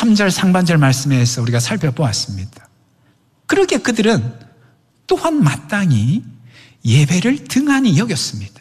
3절 상반절 말씀에서 우리가 살펴보았습니다. 그렇게 그들은 또한 마땅히 예배를 등한히 여겼습니다.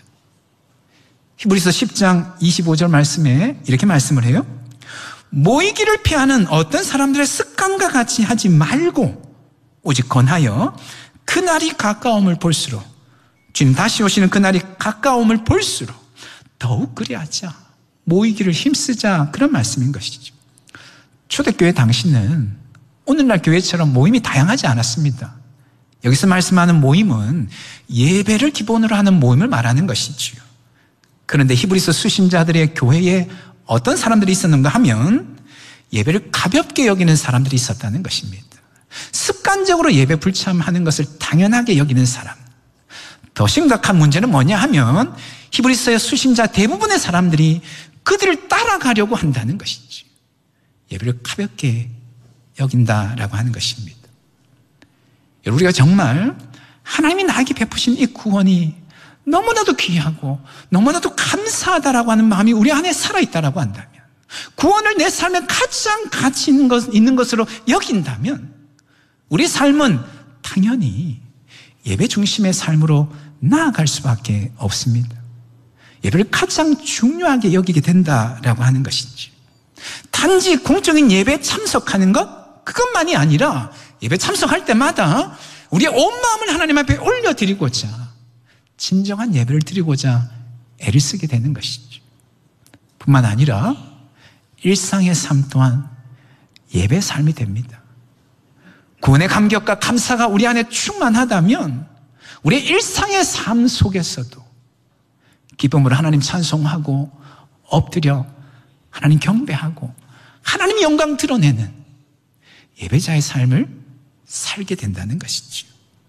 히브리서 10장 25절 말씀에 이렇게 말씀을 해요. 모이기를 피하는 어떤 사람들의 습관과 같이 하지 말고 오직 권하여 그날이 가까움을 볼수록, 주님 다시 오시는 그날이 가까움을 볼수록 더욱 그리하자, 모이기를 힘쓰자, 그런 말씀인 것이죠. 초대교회 당시는 오늘날 교회처럼 모임이 다양하지 않았습니다. 여기서 말씀하는 모임은 예배를 기본으로 하는 모임을 말하는 것이지요. 그런데 히브리서 수신자들의 교회에 어떤 사람들이 있었는가 하면 예배를 가볍게 여기는 사람들이 있었다는 것입니다. 습관적으로 예배 불참하는 것을 당연하게 여기는 사람. 더 심각한 문제는 뭐냐 하면 히브리서의 수신자 대부분의 사람들이 그들을 따라가려고 한다는 것이지. 예배를 가볍게 여긴다라고 하는 것입니다. 여러분, 우리가 정말 하나님이 나에게 베푸신 이 구원이 너무나도 귀하고 너무나도 감사하다라고 하는 마음이 우리 안에 살아있다라고 한다면, 구원을 내 삶에 가장 가치 있는 것으로 여긴다면 우리 삶은 당연히 예배 중심의 삶으로 나아갈 수밖에 없습니다. 예배를 가장 중요하게 여기게 된다라고 하는 것이지. 단지 공적인 예배에 참석하는 것, 그것만이 아니라 예배 참석할 때마다 우리의 온 마음을 하나님 앞에 올려드리고자, 진정한 예배를 드리고자 애를 쓰게 되는 것이죠. 뿐만 아니라 일상의 삶 또한 예배 삶이 됩니다. 구원의 감격과 감사가 우리 안에 충만하다면 우리의 일상의 삶 속에서도 기쁨으로 하나님 찬송하고 엎드려 하나님 경배하고 하나님 영광 드러내는 예배자의 삶을 살게 된다는 것이죠.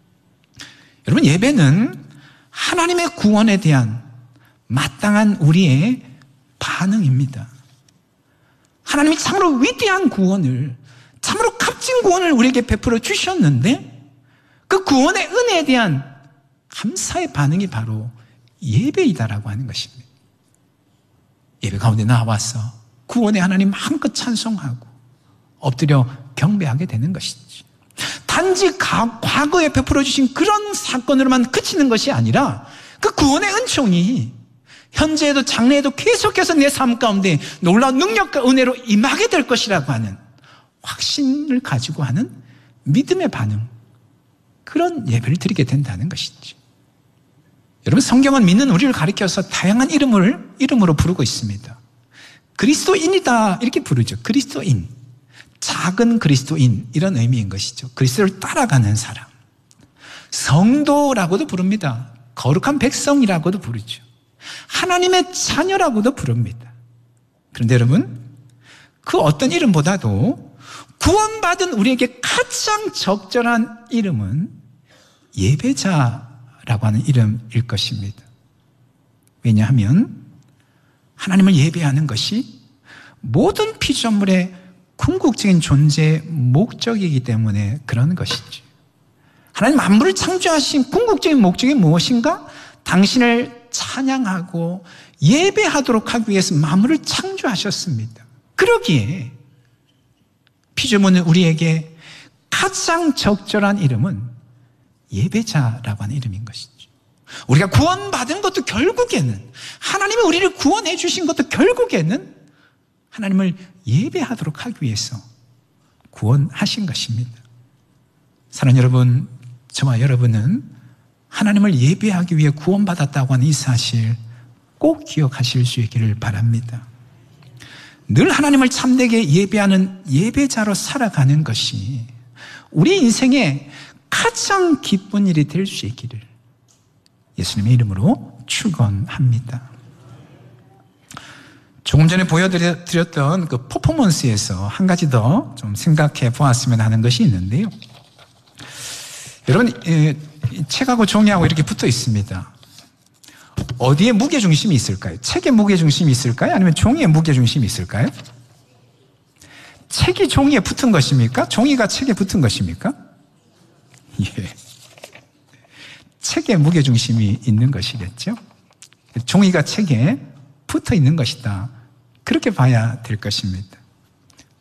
여러분, 예배는 하나님의 구원에 대한 마땅한 우리의 반응입니다. 하나님이 참으로 위대한 구원을, 참으로 값진 구원을 우리에게 베풀어 주셨는데 그 구원의 은혜에 대한 감사의 반응이 바로 예배이다라고 하는 것입니다. 예배 가운데 나와서 구원의 하나님 마음껏 찬송하고 엎드려 경배하게 되는 것이지. 단지 과거에 베풀어 주신 그런 사건으로만 그치는 것이 아니라 그 구원의 은총이 현재에도 장래에도 계속해서 내 삶 가운데 놀라운 능력과 은혜로 임하게 될 것이라고 하는 확신을 가지고 하는 믿음의 반응, 그런 예배를 드리게 된다는 것이죠. 여러분, 성경은 믿는 우리를 가리켜서 다양한 이름으로 부르고 있습니다. 그리스도인이다, 이렇게 부르죠. 그리스도인, 작은 그리스도인, 이런 의미인 것이죠. 그리스도를 따라가는 사람. 성도라고도 부릅니다. 거룩한 백성이라고도 부르죠. 하나님의 자녀라고도 부릅니다. 그런데 여러분, 그 어떤 이름보다도 구원받은 우리에게 가장 적절한 이름은 예배자라고 하는 이름일 것입니다. 왜냐하면 하나님을 예배하는 것이 모든 피조물의 궁극적인 존재의 목적이기 때문에 그런 것이지. 하나님 만물을 창조하신 궁극적인 목적이 무엇인가? 당신을 찬양하고 예배하도록 하기 위해서 만물을 창조하셨습니다. 그러기에 피조물은 우리에게 가장 적절한 이름은 예배자라고 하는 이름인 것이죠. 우리가 구원받은 것도 결국에는, 하나님이 우리를 구원해 주신 것도 결국에는 하나님을 예배하도록 하기 위해서 구원하신 것입니다. 사랑하는 여러분, 저와 여러분은 하나님을 예배하기 위해 구원받았다고 하는 이 사실 꼭 기억하실 수 있기를 바랍니다. 늘 하나님을 참되게 예배하는 예배자로 살아가는 것이 우리 인생의 가장 기쁜 일이 될 수 있기를 예수님의 이름으로 축원합니다. 조금 전에 보여드렸던 그 퍼포먼스에서 한 가지 더 좀 생각해 보았으면 하는 것이 있는데요. 여러분, 책하고 종이하고 이렇게 붙어 있습니다. 어디에 무게중심이 있을까요? 책에 무게중심이 있을까요? 아니면 종이에 무게중심이 있을까요? 책이 종이에 붙은 것입니까? 종이가 책에 붙은 것입니까? 예. 책에 무게중심이 있는 것이겠죠? 종이가 책에 붙어 있는 것이다, 그렇게 봐야 될 것입니다.